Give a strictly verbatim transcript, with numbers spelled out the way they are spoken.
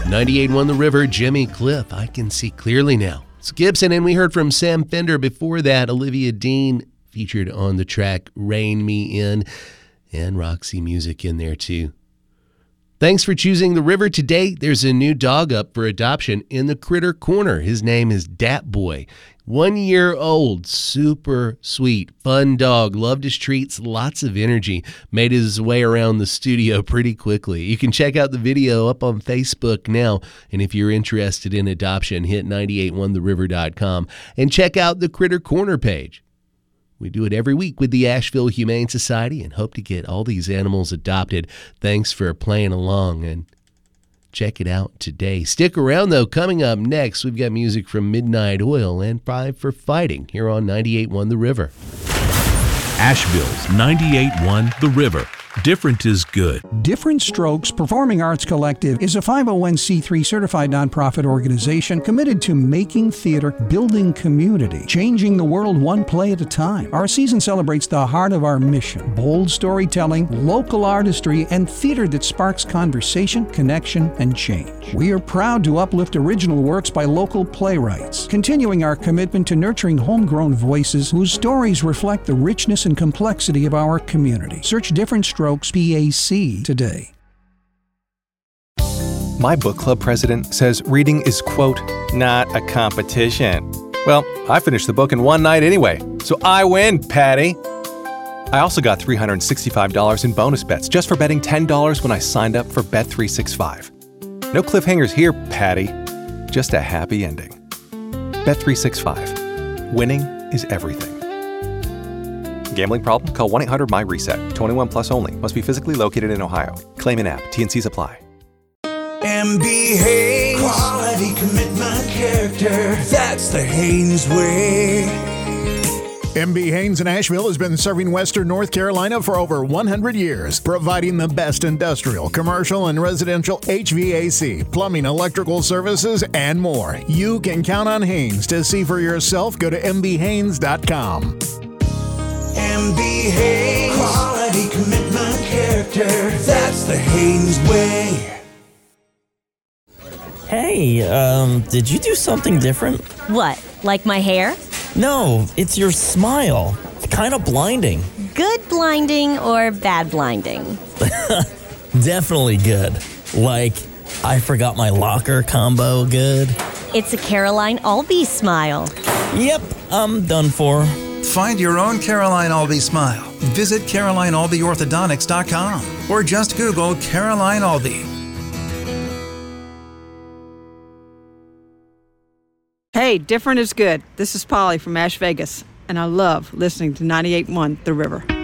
ninety-eight point one The River, Jimmy Cliff, I Can See Clearly Now. It's Gibson, and we heard from Sam Fender before that. Olivia Dean featured on the track Rein Me In, and Roxy Music in there too. Thanks for choosing The River today. There's a new dog up for adoption in the Critter Corner. His name is Dat Boy. One year old, super sweet, fun dog, loved his treats, lots of energy, made his way around the studio pretty quickly. You can check out the video up on Facebook now, and if you're interested in adoption, hit nine eight one the river dot com and check out the Critter Corner page. We do it every week with the Asheville Humane Society and hope to get all these animals adopted. Thanks for playing along, and check it out today. Stick around, though. Coming up next, we've got music from Midnight Oil and Five for Fighting here on ninety-eight point one The River. Asheville's ninety-eight point one The River. Different is good. Different Strokes Performing Arts Collective is a five oh one c three certified nonprofit organization committed to making theater, building community, changing the world one play at a time. Our season celebrates the heart of our mission: bold storytelling, local artistry, and theater that sparks conversation, connection, and change. We are proud to uplift original works by local playwrights, continuing our commitment to nurturing homegrown voices whose stories reflect the richness and complexity of our community. Search Different Strokes P A C today. My book club president says reading is, quote, not a competition. Well, I finished the book in one night anyway, so I win, Patty. I also got three hundred sixty-five dollars in bonus bets just for betting ten dollars when I signed up for Bet three sixty-five. No cliffhangers here, Patty. Just a happy ending. Bet three sixty-five. Winning is everything. Gambling problem? Call one eight hundred M Y reset. twenty-one plus only. Must be physically located in Ohio. Claim in app. T and C's apply. M B Haynes. Quality, commitment, character. That's the Haynes way. M B Haynes in Asheville has been serving Western North Carolina for over one hundred years, providing the best industrial, commercial, and residential H V A C, plumbing, electrical services, and more. You can count on Haynes. To see for yourself, go to m b haynes dot com. M B Haynes. Quality, commitment, character. That's the Haynes way. Hey, um, did you do something different? What, like my hair? No, it's your smile. It's kind of blinding. Good blinding or bad blinding? Definitely good. Like, I forgot my locker combo good. It's a Caroline Albee smile. Yep, I'm done for. Find your own Caroline Albee smile. Visit caroline albee orthodontics dot com or just Google Caroline Albee. Hey, different is good. This is Polly from Ash Vegas, and I love listening to ninety-eight point one The River.